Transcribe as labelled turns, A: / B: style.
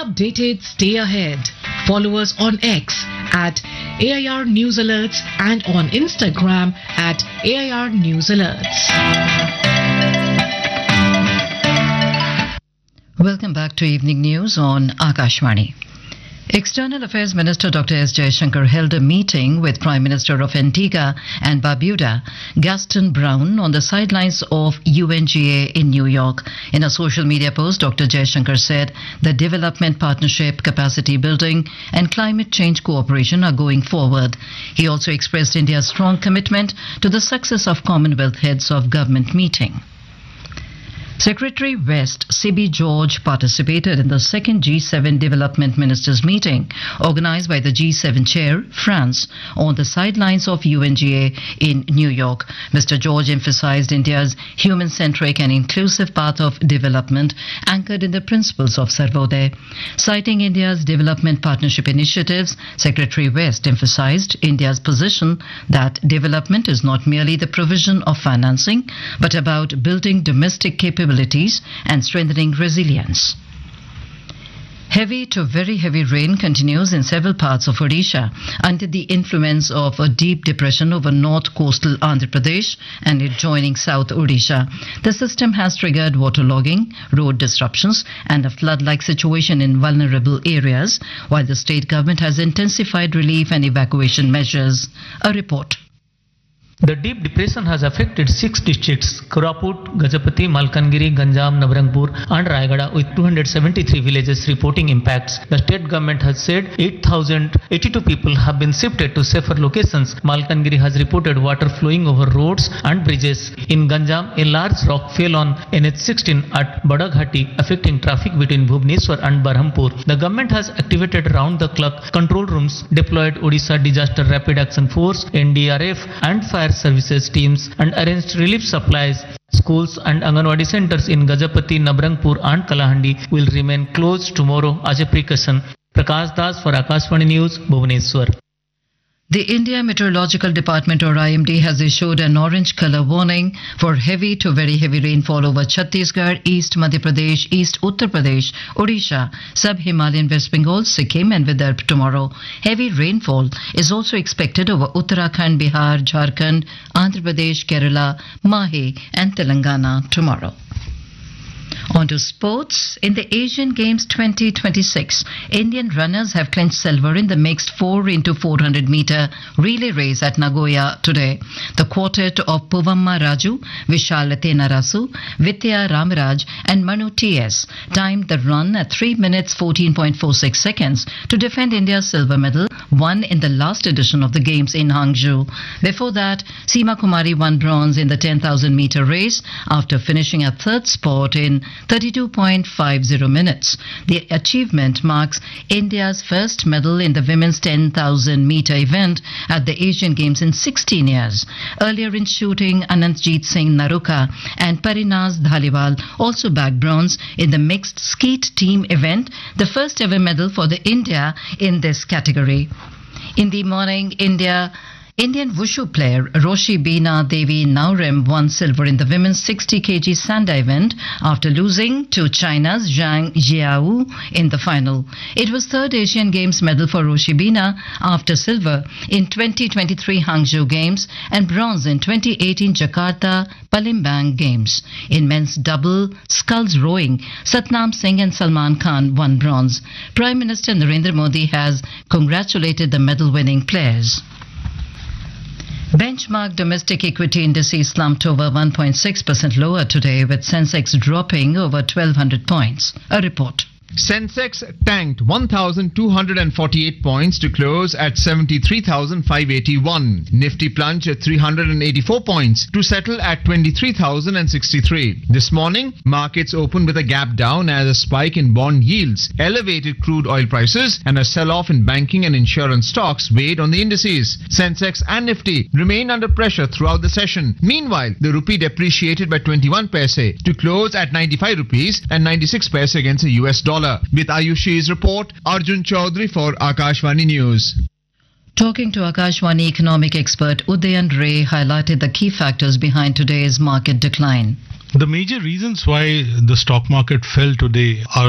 A: updated, stay ahead. Follow us on X at AIR News Alerts and on Instagram at AIR News Alerts.
B: Welcome back to Evening News on Akashvani. External Affairs Minister Dr. S. Jaishankar held a meeting with Prime Minister of Antigua and Barbuda, Gaston Brown, on the sidelines of UNGA in New York. In a social media post, Dr. Jaishankar said the development partnership, capacity building and climate change cooperation are going forward. He also expressed India's strong commitment to the success of Commonwealth Heads of Government meeting. Secretary West C.B. George participated in the second G7 Development Ministers meeting organized by the G7 chair, France, on the sidelines of UNGA in New York. Mr. George emphasized India's human-centric and inclusive path of development anchored in the principles of Sarvodaya. Citing India's development partnership initiatives, Secretary West emphasized India's position that development is not merely the provision of financing, but about building domestic capabilities and strengthening resilience. Heavy to very heavy rain continues in several parts of Odisha under the influence of a deep depression over north coastal Andhra Pradesh and adjoining South Odisha. The system has triggered waterlogging, road disruptions and a flood-like situation in vulnerable areas, while the state government has intensified relief and evacuation measures. A report.
C: The deep depression has affected 6 districts, Koraput, Gajapati, Malkangiri, Ganjam, Navaranpur and Rayagada, with 273 villages reporting impacts. The state government has said 8,082 people have been shifted to safer locations. Malkangiri has reported water flowing over roads and bridges. In Ganjam, a large rock fell on NH16 at Badaghati, affecting traffic between Bhubaneswar and Berhampur. The government has activated round-the-clock control rooms, deployed Odisha Disaster Rapid Action Force, NDRF and fire services teams and arranged relief supplies. Schools and Anganwadi centers in Gajapati, Nabarangpur and Kalahandi will remain closed tomorrow as a precaution. Prakash Das for Akashvani News, Bhubaneswar.
B: The India Meteorological Department or IMD has issued an orange color warning for heavy to very heavy rainfall over Chhattisgarh, East Madhya Pradesh, East Uttar Pradesh, Odisha, Sub-Himalayan West Bengal, Sikkim and Vidarbha tomorrow. Heavy rainfall is also expected over Uttarakhand, Bihar, Jharkhand, Andhra Pradesh, Kerala, Mahe and Telangana tomorrow. On to sports. In the Asian Games 2026, Indian runners have clinched silver in the mixed 4x400 meter relay race at Nagoya today. The quartet of Puvamma Raju, Vishal Tenarasu, Vidya Ramaraj and Manu T.S. timed the run at 3 minutes 14.46 seconds to defend India's silver medal won in the last edition of the Games in Hangzhou. Before that, Seema Kumari won bronze in the 10,000 meter race after finishing at third spot in 32.50 minutes. The achievement marks India's first medal in the women's 10,000 meter event at the Asian Games in 16 years. Earlier in shooting, Anantjeet Singh Naruka and Parinaz Dhaliwal also bagged bronze in the mixed skeet team event, the first ever medal for the India in this category. In the morning, Indian wushu player Roshi Beena Devi Naurem won silver in the women's 60 kg Sanda event after losing to China's Zhang Jiao in the final. It was third Asian Games medal for Roshi Beena after silver in 2023 Hangzhou Games and bronze in 2018 Jakarta Palembang Games. In men's double sculls rowing, Satnam Singh and Salman Khan won bronze. Prime Minister Narendra Modi has congratulated the medal-winning players. Benchmark domestic equity indices slumped over 1.6% lower today, with Sensex dropping over 1,200 points. A report.
D: Sensex tanked 1,248 points to close at 73,581. Nifty plunged at 384 points to settle at 23,063. This morning, markets opened with a gap down as a spike in bond yields, elevated crude oil prices and a sell-off in banking and insurance stocks weighed on the indices. Sensex and Nifty remained under pressure throughout the session. Meanwhile, the rupee depreciated by 21 paise to close at 95 rupees and 96 paise against the US dollar. With Ayushi's report, Arjun Chaudhary for Akashvani News.
B: Talking to Akashvani economic expert Udayan Ray highlighted the key factors behind today's market decline.
E: The major reasons why the stock market fell today are